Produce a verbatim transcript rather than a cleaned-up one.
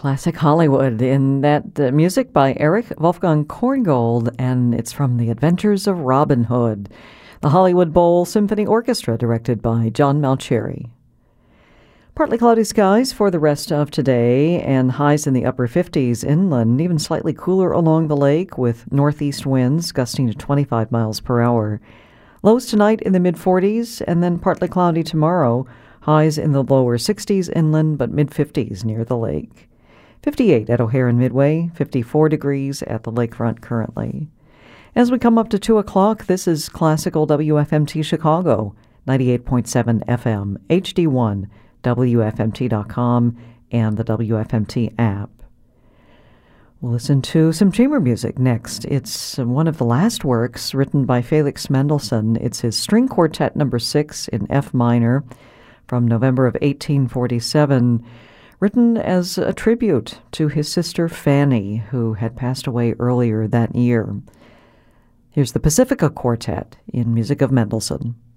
Classic Hollywood in that uh, music by Eric Wolfgang Korngold, and it's from The Adventures of Robin Hood. The Hollywood Bowl Symphony Orchestra, directed by John Malcheri. Partly cloudy skies for the rest of today, and highs in the upper fifties inland, even slightly cooler along the lake with northeast winds gusting to twenty-five miles per hour. Lows tonight in the mid-forties, and then partly cloudy tomorrow. Highs in the lower sixties inland, but mid-fifties near the lake. fifty-eight at O'Hare and Midway, fifty-four degrees at the lakefront currently. As we come up to two o'clock, this is Classical W F M T Chicago, ninety-eight point seven F M, H D one, W F M T dot com, and the W F M T app. We'll listen to some chamber music next. It's one of the last works written by Felix Mendelssohn. It's his String Quartet number six in F minor from November of eighteen forty-seven, written as a tribute to his sister Fanny, who had passed away earlier that year. Here's the Pacifica Quartet in music of Mendelssohn.